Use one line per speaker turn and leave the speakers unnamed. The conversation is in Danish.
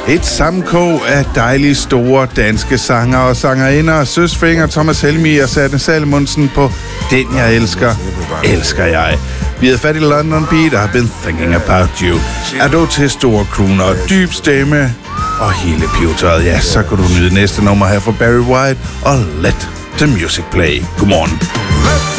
Et sammenkog af dejlige store danske sanger og sangerinder. Søs Fenger, Thomas Helmig og Sanne Salomonsen på Den jeg elsker, elsker jeg. Vi havde fat i London Beat og har been thinking about you. Er du til store kroner, dyb stemme og hele pivetøjet, ja, så kan du nyde næste nummer her fra Barry White og Let the Music Play. Godmorgen.